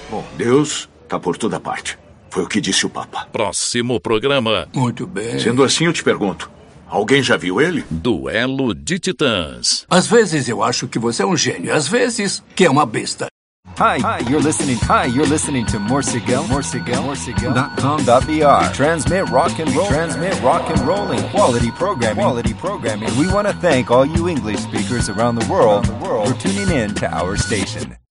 Bom, Deus está por toda parte. Foi o que disse o Papa. Próximo programa. Muito bem. Sendo assim, eu te pergunto. Alguém já viu ele? Duelo de Titãs. Às vezes eu acho que você é um gênio. Às vezes que é uma besta. Hi, you're listening to morsigel.com.br. Transmit rock and roll and quality programming. We want to thank all you English speakers around the world for tuning in to our station.